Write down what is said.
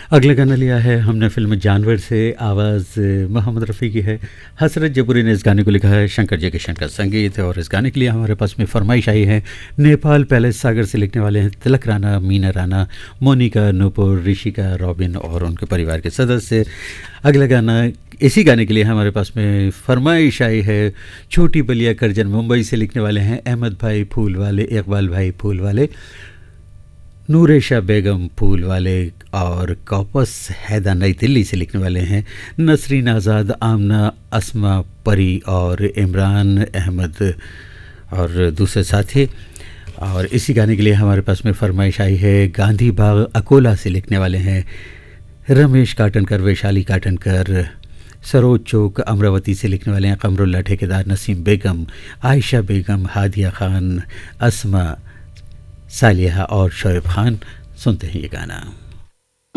अगला गाना लिया है हमने फ़िल्म जानवर से, आवाज़ मोहम्मद रफ़ी की है। हसरत जबूरी ने इस गाने को लिखा है, शंकर जयकिशन का संगीत है और इस गाने के लिए हमारे पास में फरमाइश आई है। नेपाल पैलेस सागर से लिखने वाले हैं तिलक राणा, मीना राणा, मोनिका, नूपुर, ऋषिका, रॉबिन और उनके परिवार के सदस्य। अगला गाना, इसी गाने के लिए हमारे पास में फरमाइश आई है। छोटी बलिया करजन मुंबई से लिखने वाले हैं अहमद भाई फूल वाले, इकबाल भाई फूल वाले, नूरेशा बेगम फूल वाले और कॉपस हैदा नई दिल्ली से लिखने वाले हैं नसरीन आज़ाद, आमना, अस्मा परी और इमरान अहमद और दूसरे साथी। और इसी गाने के लिए हमारे पास में फरमाइश आई है गांधी बाग अकोला से लिखने वाले हैं रमेश काटनकर, वैशाली काटनकर, सरोज चौक अमरावती से लिखने वाले हैं कमरुल्ला ठेकेदार, नसीम बेगम, आयशा बेगम, हादिया खान, अस्मा, सालिहा और शोएब खान। सुनते हैं ये गाना।